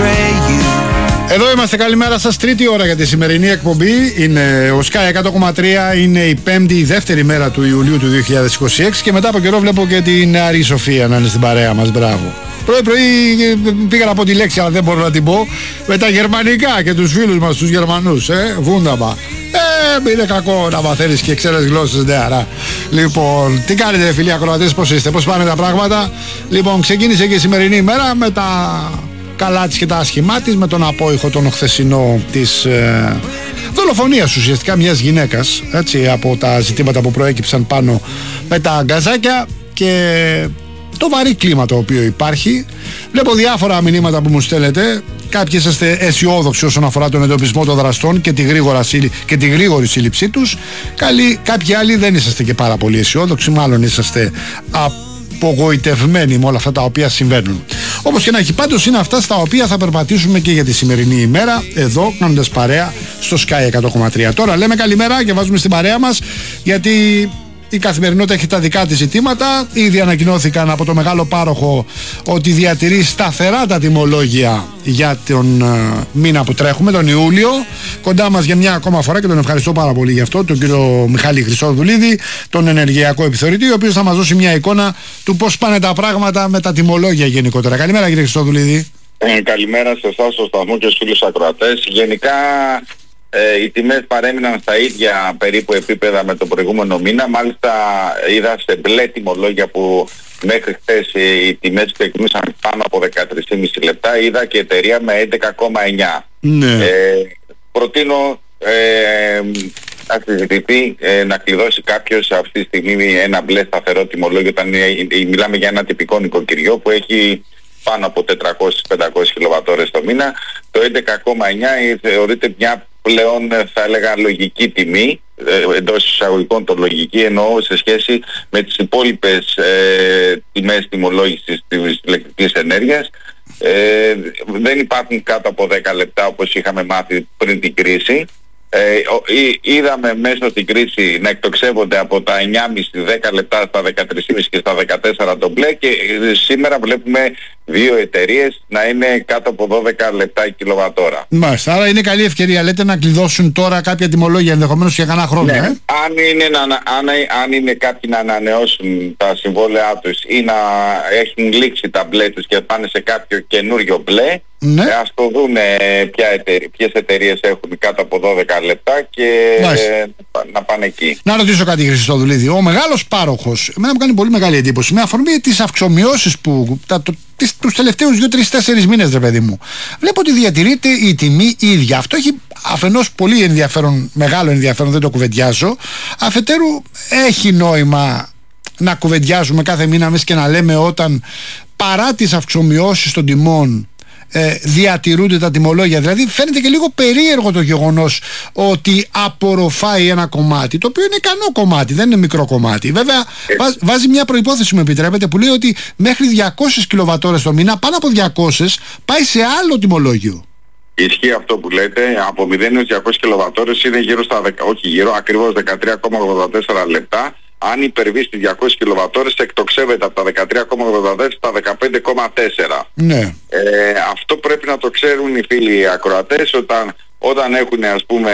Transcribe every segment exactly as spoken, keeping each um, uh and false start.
Εδώ είμαστε, καλημέρα σας. Τρίτη ώρα για τη σημερινή εκπομπή. Είναι ο Sky εκατό κόμμα τρία. Είναι η πέμπτη, η δεύτερη μέρα του Ιουλίου του δύο χιλιάδες είκοσι έξι. Και μετά από καιρό βλέπω και την νεαρή Σοφία να είναι στην παρέα μας. Μπράβο. Πρωί πρωί πήγα να πω τη λέξη, αλλά δεν μπορώ να την πω. Με τα γερμανικά και τους φίλους μας, τους Γερμανούς. Ε, βούνταμα. Ε, είναι κακό να μαθαίνεις και ξέρεις γλώσσες νεαρά. Λοιπόν, τι κάνετε φίλοι ακροατές, πώς είστε, πώς πάνε τα πράγματα? Λοιπόν, ξεκίνησε και η σημερινή ημέρα με τα καλά της και τα άσχημά της, με τον απόϊχο τον χθεσινό της ε, δολοφονίας ουσιαστικά μιας γυναίκας, έτσι, από τα ζητήματα που προέκυψαν πάνω με τα γκαζάκια και το βαρύ κλίμα το οποίο υπάρχει. Βλέπω διάφορα μηνύματα που μου στέλνετε. Κάποιοι είσαστε αισιόδοξοι όσον αφορά τον εντοπισμό των δραστών και τη, γρήγορα, και τη γρήγορη σύλληψή τους. Καλοί, κάποιοι άλλοι δεν είσαστε και πάρα πολύ αισιόδοξοι, μάλλον είσαστε απογοητευμένοι με όλα αυτά τα οποία συμβαίνουν. Όπως και να έχει, πάντως είναι αυτά στα οποία θα περπατήσουμε και για τη σημερινή ημέρα, εδώ κάνοντας παρέα στο Sky εκατό κόμμα τρία. Τώρα λέμε καλημέρα και βάζουμε στην παρέα μας, γιατί η καθημερινότητα έχει τα δικά της ζητήματα. Ήδη ανακοινώθηκαν από το μεγάλο πάροχο ότι διατηρεί σταθερά τα τιμολόγια για τον uh, μήνα που τρέχουμε, τον Ιούλιο. Κοντά μας για μια ακόμα φορά, και τον ευχαριστώ πάρα πολύ γι' αυτό, τον κύριο Μιχάλη Χρυσόδουλίδη, τον ενεργειακό επιθεωρητή, ο οποίος θα μας δώσει μια εικόνα του πώς πάνε τα πράγματα με τα τιμολόγια γενικότερα. Καλημέρα κύριε Χρυσόδουλίδη. Ε, καλημέρα σε εσάς, στο σταθμό και στους φίλους ακροατές. Γενικά Ε, οι τιμές παρέμειναν στα ίδια περίπου επίπεδα με το προηγούμενο μήνα. Μάλιστα είδα σε μπλε τιμολόγια που μέχρι χθες οι τιμές ξεκινούσαν πάνω από δεκατρία κόμμα πέντε λεπτά. Είδα και εταιρεία με έντεκα κόμμα εννιά. Ναι. Ε, προτείνω ε, να συζητηθεί, ε, να κλειδώσει κάποιος αυτή τη στιγμή ένα μπλε σταθερό τιμολόγιο, όταν ε, ε, μιλάμε για ένα τυπικό νοικοκυριό που έχει πάνω από τετρακόσιες με πεντακόσιες κιλοβατόρες το μήνα. Το έντεκα κόμμα εννιά θεωρείται μια πλέον, θα έλεγα, λογική τιμή, ε, εντός εισαγωγικών το λογική, εννοώ σε σχέση με τις υπόλοιπες ε, τιμές τιμολόγησης της ηλεκτρικής ενέργειας. Ε, δεν υπάρχουν κάτω από δέκα λεπτά όπως είχαμε μάθει πριν την κρίση. Ε, είδαμε μέσα στην κρίση να εκτοξεύονται από τα εννιά κόμμα πέντε με δέκα λεπτά στα δεκατρία κόμμα πέντε και στα δεκατέσσερα το μπλε, και σήμερα βλέπουμε δύο εταιρείες να είναι κάτω από δώδεκα λεπτά η κιλοβατόρα. Μάλιστα, άρα είναι καλή ευκαιρία, λέτε, να κλειδώσουν τώρα κάποια τιμολόγια ενδεχομένως για κανένα χρόνο. Ναι. Ε? Αν, είναι να, αν, αν είναι κάποιοι να ανανεώσουν τα συμβόλαιά τους ή να έχουν λήξει τα μπλε τους και πάνε σε κάποιο καινούριο μπλε, ναι. ε, ας το δούμε ποιες εταιρείες έχουν κάτω από δώδεκα λεπτά και ε, να πάνε εκεί. Να ρωτήσω κάτι, Χριστόδουλίδη. Ο μεγάλος πάροχος, εμένα μου κάνει πολύ μεγάλη εντύπωση, με αφορμή τις αυξομοιώσεις που τα, το, τις, τους τελευταίους δύο τρεις τέσσερις μήνες, ρε παιδί μου, βλέπω ότι διατηρείται η τιμή ίδια. Αυτό έχει αφενός πολύ ενδιαφέρον, μεγάλο ενδιαφέρον, δεν το κουβεντιάζω. Αφετέρου έχει νόημα να κουβεντιάζουμε κάθε μήνα εμείς και να λέμε όταν παρά τις αυξομοιώσεις των τιμών Ε, διατηρούνται τα τιμολόγια. Δηλαδή φαίνεται και λίγο περίεργο το γεγονός ότι απορροφάει ένα κομμάτι, το οποίο είναι ικανό κομμάτι, δεν είναι μικρό κομμάτι. Βέβαια βάζ, βάζει μια προϋπόθεση, μου επιτρέπετε, που λέει ότι μέχρι διακόσιες κιλοβατόρες το μήνα, πάνω από διακόσιες, πάει σε άλλο τιμολόγιο. Ισχύει αυτό που λέτε. Από μηδέν έως διακόσιες κιλοβατόρες είναι γύρω στα, όχι γύρω, ακριβώς δεκατρία κόμμα ογδόντα τέσσερα λεπτά. Αν υπερβεί στις διακόσιες κιλοβατόρες εκτοξεύεται από τα δεκατρία κόμμα ογδόντα τέσσερα στα δεκαπέντε κόμμα τέσσερα. Ναι. Ε, αυτό πρέπει να το ξέρουν οι φίλοι ακροατές, όταν, όταν έχουν, ας πούμε,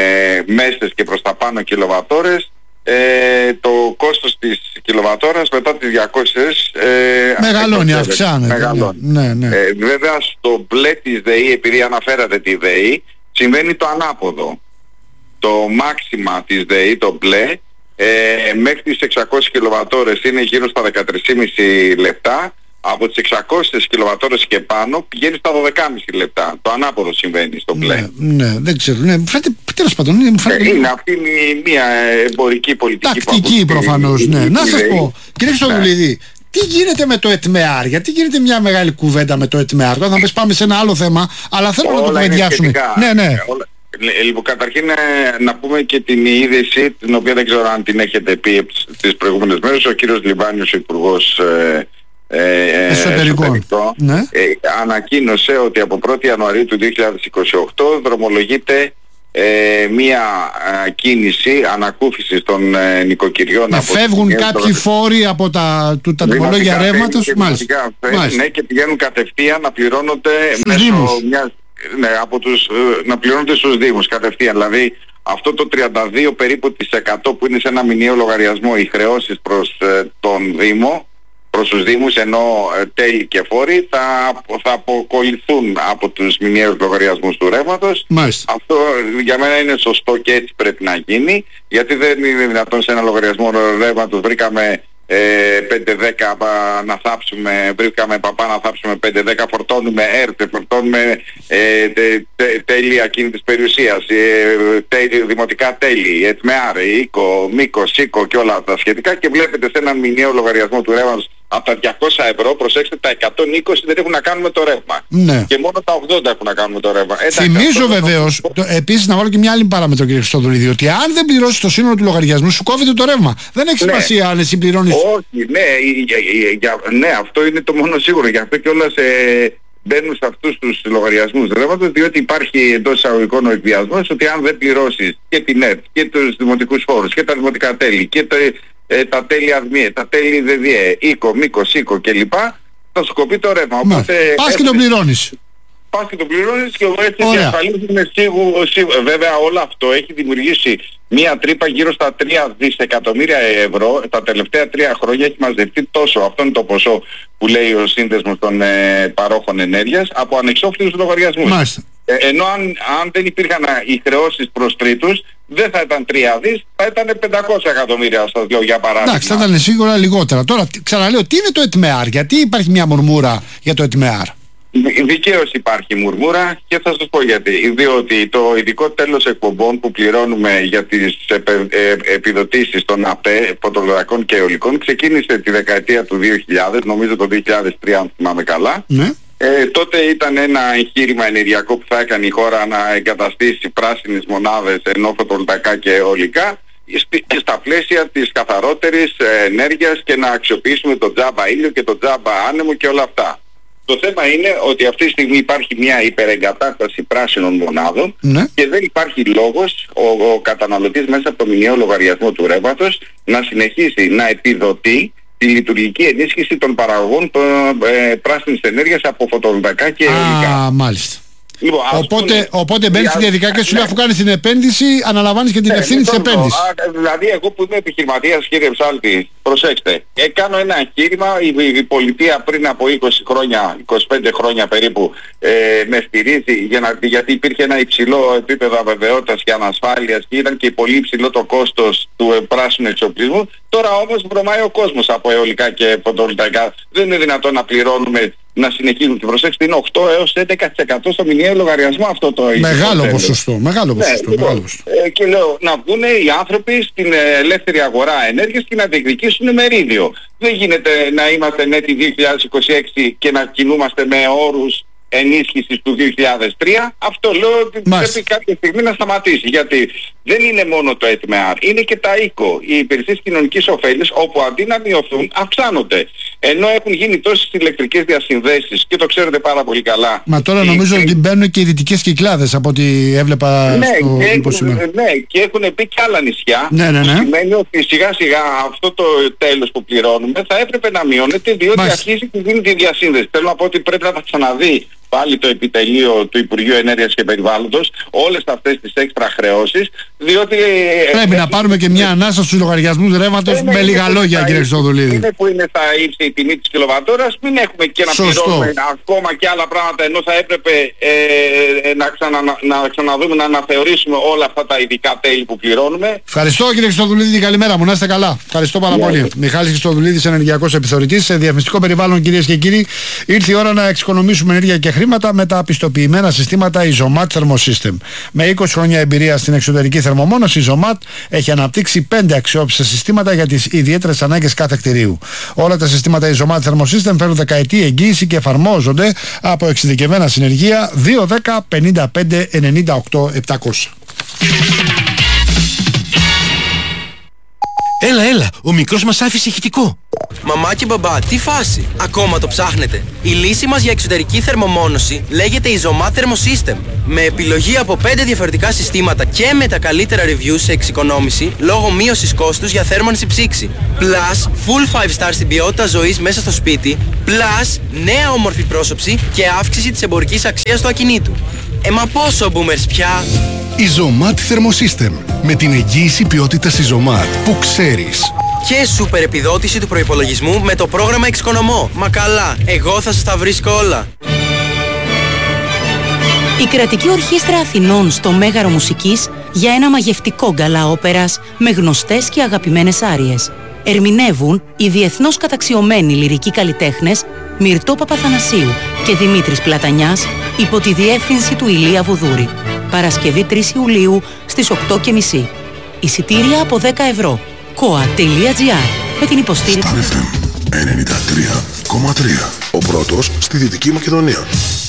μέσες και προς τα πάνω κιλοβατόρες, ε, το κόστος της κιλοβατόρας μετά τις διακόσιες ε, μεγαλώνει, αυξάνεται. Μεγαλώνει. Ναι, ναι. Ε, βέβαια στο μπλε της ΔΕΗ, επειδή αναφέρατε τη ΔΕΗ, συμβαίνει το ανάποδο. Το μάξιμα της ΔΕΗ, το μπλε, Ε, μέχρι τις εξακόσιες κιλοβατόρες είναι γύρω στα δεκατρία κόμμα πέντε λεπτά. Από τις εξακόσιες κιλοβατόρες και πάνω πηγαίνει στα δώδεκα κόμμα πέντε λεπτά. Το ανάποδο συμβαίνει στο μπλε. Ναι, ναι, δεν ξέρω. Ναι, φαίνεται, τέλος πάντων, είναι, φαίνεται... είναι αυτή μια εμπορική πολιτική. Τακτική προφανώς, ναι. Να σας πω, κύριε Χρυσόδουλίδη, ναι. Τι γίνεται με το ΕΤΜΕΑΡ? Γιατί γίνεται μια μεγάλη κουβέντα με το ΕΤΜΕΑΡ? Τώρα θα πες πάμε σε ένα άλλο θέμα, αλλά θέλω να το κουβεντιάσουμε. Ναι, ναι. Όλα... Λοιπόν, καταρχήν να πούμε και την είδηση, την οποία δεν ξέρω αν την έχετε πει τις προηγούμενες μέρες. Ο κύριος Λιβάνιος, ο Υπουργός ε, ε, Εσωτερικών, ναι. ε, ανακοίνωσε ότι από πρώτη Ιανουαρίου του δύο χιλιάδες είκοσι οκτώ δρομολογείται ε, μία ε, κίνηση ανακούφισης των ε, νοικοκυριών. Να φεύγουν κάποιοι φόροι από τα, του, τα τιμολόγια ρεύματος. Μάλιστα. Ναι, και πηγαίνουν κατευθείαν να πληρώνονται στους μέσω Δήμους. μιας, ναι, από τους, να πληρώνονται στους Δήμους κατευθείαν. Δηλαδή αυτό το τριάντα δύο περίπου της εκατό που είναι σε ένα μηνιαίο λογαριασμό οι χρεώσεις προς ε, τον Δήμο, προς τους Δήμους, ενώ ε, τέλη και φόροι θα, θα αποκολληθούν από τους μηνιαίους λογαριασμούς του ρεύματος. Μάλιστα. Αυτό για μένα είναι σωστό και έτσι πρέπει να γίνει, γιατί δεν είναι δυνατόν σε ένα λογαριασμό ρεύματος βρήκαμε ε, πέντε δέκα να θάψουμε, βρήκαμε παπά να θάψουμε πέντε δέκα, φορτώνουμε έρτε, φορτώνουμε ε, τε, τε, τέλη ακίνητης περιουσίας, ε, τέλη, δημοτικά τέλη, ΕΤΜΕΑΡ, οίκο, μήκο, σίκο και όλα τα σχετικά, και βλέπετε σε έναν μηνιαίο λογαριασμό του ρεύματος από τα διακόσια ευρώ, προσέξτε, τα εκατόν είκοσι δεν έχουν να κάνουν με το ρεύμα. Ναι. Και μόνο τα ογδόντα έχουν να κάνουν με το ρεύμα. Ε, Θυμίζω βεβαίως, επίσης να βάλω και μια άλλη παράμετρο, κύριε Χριστοδουλίδη, ότι αν δεν πληρώσεις το σύνολο του λογαριασμού, σου κόβεται το ρεύμα. Δεν έχει Ναι. σημασία αν εσύ πληρώνεις. Όχι, ναι, για, για, για, ναι, αυτό είναι το μόνο σίγουρο. Γι' αυτό κιόλας ε, μπαίνουν σε αυτούς τους λογαριασμούς ρεύματος, διότι υπάρχει εντός εισαγωγικών ο εκβιασμός ότι αν δεν πληρώσεις και την ΕΡΤ και τους δημοτικούς φόρους και τα δημοτικά τέλη και το, ε, τα τέλη ΑΔΜΙΕ, τα τέλη ΔΔΕ, οίκο, μήκο, σίκο κλπ, θα σου κοπεί το ρεύμα. Μα, Οπότε, πας και το πληρώνεις. Πας και το πληρώνεις και έτσι Ωραία. διασφαλίζουμε σίγουρο, σίγουρο. Βέβαια όλο αυτό έχει δημιουργήσει μία τρύπα γύρω στα τρία δισεκατομμύρια ευρώ. Τα τελευταία τρία χρόνια έχει μαζευτεί τόσο, αυτό είναι το ποσό που λέει ο σύνδεσμος των ε, παρόχων ενέργειας, από ανεξόφλητους λογαριασμούς. Μάλιστα. Ε, ενώ αν, αν δεν υπήρχαν α, οι χρεώσεις προς τρίτους, δεν θα ήταν τρία δις, θα ήταν πεντακόσια εκατομμύρια στα δυο, για παράδειγμα. Εντάξει, θα ήταν σίγουρα λιγότερα. Τώρα, τι- ξαναλέω, τι είναι το ΕΤΜΕΑΡ, γιατί υπάρχει μια μουρμούρα για το ΕΤΜΕΑΡ. Δικαίως υπάρχει μουρμούρα και θα σας πω γιατί. Διότι το ειδικό τέλος εκπομπών που πληρώνουμε για τις επε, ε, επιδοτήσεις των ΑΠΕ, φωτοβολταϊκών και αιωλικών, ξεκίνησε τη δεκαετία του δύο χιλιάδες, νομίζω το δύο χιλιάδες τρία αν θυμάμαι καλά. Ναι. Ε, τότε ήταν ένα εγχείρημα ενεργειακό που θα έκανε η χώρα να εγκαταστήσει πράσινες μονάδες ενώ φωτοβολταϊκά και αιωλικά στη- στα πλαίσια της καθαρότερης ε, ενέργειας και να αξιοποιήσουμε το τζάμπα ήλιο και το τζάμπα άνεμο και όλα αυτά. Το θέμα είναι ότι αυτή τη στιγμή υπάρχει μια υπερεγκατάσταση πράσινων μονάδων Ναι. και δεν υπάρχει λόγος ο, ο καταναλωτής μέσα από το μηνιαίο λογαριασμό του ρεύματος να συνεχίσει να επιδοτεί τη λειτουργική ενίσχυση των παραγωγών των, ε, πράσινης ενέργειας από φωτοβολταϊκά και αιωλικά. Α, μάλιστα. Λοιπόν, ας Οπότε, πούμε, οπότε μπαίνεις στη για- διαδικασία και σου λέει, ναι. αφού κάνεις την επένδυση, αναλαμβάνεις και την Ναι, ευθύνη της μισό λεπτό. επένδυσης. Α, Δηλαδή εγώ που είμαι επιχειρηματίας, κύριε Ψάλτη, προσέξτε, ε, κάνω ένα εγχείρημα, η, η πολιτεία πριν από είκοσι χρόνια, είκοσι πέντε χρόνια περίπου ε, με στηρίζει για να, γιατί υπήρχε ένα υψηλό επίπεδο αβεβαιότητας και ανασφάλειας και ήταν και πολύ υψηλό το κόστος του ε, πράσινου εξοπλισμού. Τώρα όμως βρωμάει ο κόσμος από αιωλικά και φωτοβολταϊκά. Δεν είναι δυνατόν να πληρώνουμε να συνεχίζουν. Και προσέξτε, είναι οκτώ έως έντεκα τοις εκατό στο μηνιαίο λογαριασμό αυτό το Μεγάλο τέλος. ποσοστό, μεγάλο Ναι, ποσοστό, λοιπόν, μεγάλο ποσοστό. ε, και λέω να βγουν οι άνθρωποι στην ε, ελεύθερη αγορά ενέργειας και να διεκδικήσουν μερίδιο. Δεν γίνεται να είμαστε έτη δύο χιλιάδες είκοσι έξι και να κινούμαστε με όρους ενίσχυσης του δύο χιλιάδες τρία. Αυτό λέω ότι Μάλιστα. πρέπει κάποια στιγμή να σταματήσει. Γιατί δεν είναι μόνο το ΕΤΜΕΑΡ, είναι και τα ΙΚΟ, οι υπηρεσίες κοινωνικής ωφέλης, όπου αντί να μειωθούν αυξάνονται. Ενώ έχουν γίνει τόσες ηλεκτρικές διασυνδέσεις και το ξέρετε πάρα πολύ καλά. Μα τώρα οι- νομίζω ότι μπαίνουν και οι δυτικές κυκλάδες από ό,τι έβλεπα ναι, στο και τύπο έχουν, σήμερα. ναι, και έχουν πει και άλλα νησιά. Ναι, ναι, ναι. Που σημαίνει ότι σιγά σιγά αυτό το τέλος που πληρώνουμε θα έπρεπε να μειώνεται, διότι Μάλιστα. αρχίζει και δίνει τη διασύνδεση. Θέλω να πω ότι πρέπει να τα ξαναδεί πάλι το επιτελείο του Υπουργείου Ενέργειας και Περιβάλλοντος όλες αυτές τις έξτρα χρεώσεις, διότι... ε, Πρέπει ε, να πάρουμε και μια ανάσα στους λογαριασμούς ρεύματος είναι- με είναι λίγα που λόγια, είναι κύριε στα- Χριστοδουλίδη. Είναι που είναι στα ύψη η τιμή της κιλοβατόρας, μην έχουμε και να Σωστό. πληρώνουμε ακόμα και άλλα πράγματα, ενώ θα έπρεπε ε, ε, να, ξανα, να ξαναδούμε, να αναθεωρήσουμε όλα αυτά τα ειδικά τέλη που πληρώνουμε. Ευχαριστώ, κύριε Χριστοδουλίδη, καλημέρα μου, να είστε καλά. Ευχαριστώ πάρα Γεια πολύ. σας. Μιχάλης Χριστοδουλίδης, ενεργειακός επιθεωρητής σε διαφημιστικό περιβάλλον, κυρίες και κύριοι. Ήρθε η ώρα να εξοικονομήσουμε ενέργεια και χρήματα με τα πιστοποιημένα συστήματα Isomat Thermosystem. Με είκοσι χρόνια εμπειρία στην εξωτερική θερμομόνωση, η Isomat έχει αναπτύξει πέντε αξιόπιστα συστήματα για τις ιδιαίτερες ανάγκες κάθε κτηρίου. Όλα τα συστήματα Isomat Thermosystem φέρουν δεκαετή εγγύηση και εφαρμόζονται από εξειδικευμένα συνεργεία δύο δέκα πενήντα πέντε ενενήντα οκτώ επτακόσια. Έλα, έλα, ο μικρός μας άφησε ηχητικό. Μαμά και μπαμπά, τι φάση, ακόμα το ψάχνετε? Η λύση μας για εξωτερική θερμομόνωση λέγεται Isomat Thermosystem. Με επιλογή από πέντε διαφορετικά συστήματα και με τα καλύτερα reviews σε εξοικονόμηση λόγω μείωσης κόστους για θέρμανση ψήξη. Plus, full five star στην ποιότητα ζωής μέσα στο σπίτι. Plus, νέα όμορφη πρόσωψη και αύξηση της εμπορικής αξίας του ακινήτου. Ε, μα πόσο boomers πια! Isomat Thermosystem. Με την εγγύηση ποιότητας Isomat που ξέρεις. Και σούπερ επιδότηση του προϋπολογισμού με το πρόγραμμα Εξοικονομώ. Μα καλά, εγώ θα σας τα βρίσκω όλα. Η Κρατική Ορχήστρα Αθηνών στο Μέγαρο Μουσικής για ένα μαγευτικό γκαλά όπερας με γνωστές και αγαπημένες άριες. Ερμηνεύουν οι διεθνώς καταξιωμένοι λυρικοί καλλιτέχνες Μυρτώ Παπαθανασίου και Δημήτρης Πλατανιάς υπό τη διεύθυνση του Ηλία Βουδούρη. Παρασκευή τρεις Ιουλίου στις οκτώ και μισή. Εισιτήρια από δέκα ευρώ. Koa.gr με την υποστήριξη Star εφ εμ ενενήντα τρία κόμμα τρία. Ο πρώτος στη Δυτική Μακεδονία.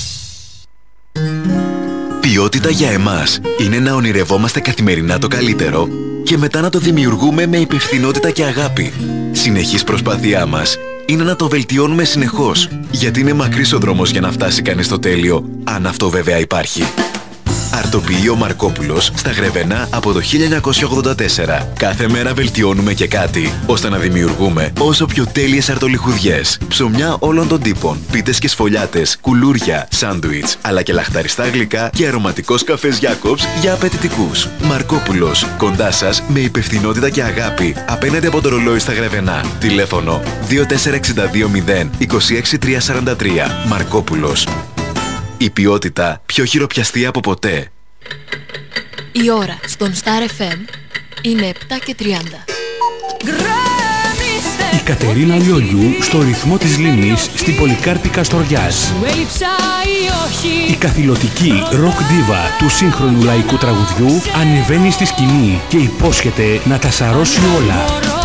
Ποιότητα για εμάς είναι να ονειρευόμαστε καθημερινά το καλύτερο και μετά να το δημιουργούμε με υπευθυνότητα και αγάπη. Συνεχής προσπάθειά μας είναι να το βελτιώνουμε συνεχώς, γιατί είναι μακρύς ο δρόμος για να φτάσει κανείς στο τέλειο, αν αυτό βέβαια υπάρχει. Αρτοποιείο Μαρκόπουλος στα Γρεβενά από το χίλια εννιακόσια ογδόντα τέσσερα. Κάθε μέρα βελτιώνουμε και κάτι, ώστε να δημιουργούμε όσο πιο τέλειες αρτολιχουδιές, ψωμιά όλων των τύπων, πίτες και σφολιάτες, κουλούρια, σάντουιτς, αλλά και λαχταριστά γλυκά και αρωματικός καφές Jacobs για απαιτητικούς. Μαρκόπουλος, κοντά σας με υπευθυνότητα και αγάπη, απέναντι από το ρολόι στα Γρεβενά. Τηλέφωνο δύο τέσσερα έξι δύο μηδέν δύο έξι τρία τέσσερα τρία. Μαρκόπουλος. Η ποιότητα πιο χειροπιαστή από ποτέ. Η ώρα στον Star εφ εμ είναι επτά και τριάντα. Η Κατερίνα Λιόλιου στο ρυθμό της λίμνης στην Πολυκάρπη Καστοριάς. Η καθηλωτική ροκ ντίβα του σύγχρονου λαϊκού τραγουδιού ανεβαίνει στη σκηνή και υπόσχεται να τα σαρώσει όλα.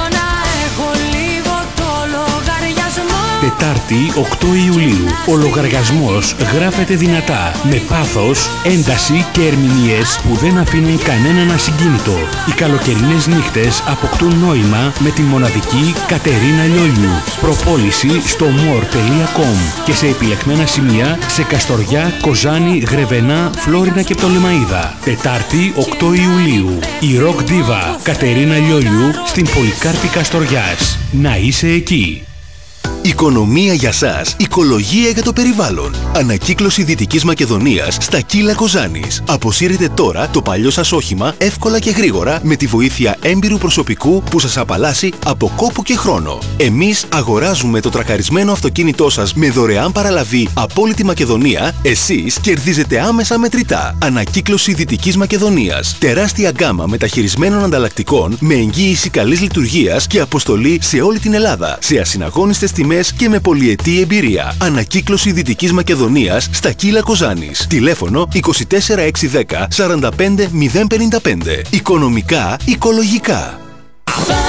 Τετάρτη οκτώ Ιουλίου. Ο λογαριασμός γράφεται δυνατά, με πάθος, ένταση και ερμηνείες που δεν αφήνουν κανέναν ασυγκίνητο. Οι καλοκαιρινές νύχτες αποκτούν νόημα με τη μοναδική Κατερίνα Λιόλιου. Προπόληση στο more τελεία com και σε επιλεγμένα σημεία σε Καστοριά, Κοζάνη, Γρεβενά, Φλόρινα και Πτολεμαΐδα. Τετάρτη οκτώ Ιουλίου. Η ροκ ντίβα Κατερίνα Λιόλιου στην Πολυκάρπη Καστοριάς. Να είσαι εκεί. Οικονομία για σας, οικολογία για το περιβάλλον. Ανακύκλωση Δυτικής Μακεδονίας στα Κύλα Κοζάνης. Αποσύρετε τώρα το παλιό σας όχημα εύκολα και γρήγορα με τη βοήθεια έμπειρου προσωπικού που σας απαλλάσσει από κόπο και χρόνο. Εμείς αγοράζουμε το τρακαρισμένο αυτοκίνητό σας με δωρεάν παραλαβή από όλη τη Μακεδονία. Εσείς κερδίζετε άμεσα μετρητά. Ανακύκλωση Δυτικής Μακεδονίας. Τεράστια γκάμα μεταχειρισμένων ανταλλακτικών με εγγύηση καλής λειτουργίας και αποστολή σε όλη την Ελλάδα. Σε ασυναγώνιστες τιμές και με πολυετή εμπειρία. Ανακύκλωση Δυτικής Μακεδονίας στα Κύλα Κοζάνης. Τηλέφωνο είκοσι τέσσερα έξι δέκα σαράντα πέντε μηδέν πενήντα πέντε. Οικονομικά, οικολογικά.